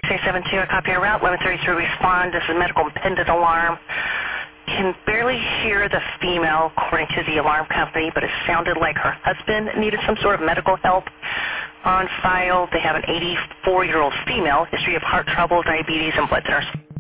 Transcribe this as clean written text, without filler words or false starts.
672, a copy of route 1133, respond. This is medical pendant alarm. Can barely hear the female according to the alarm company, but it sounded like her husband needed some sort of medical help. On file, they have an 84-year-old female, history of heart trouble, diabetes, and blood thinners.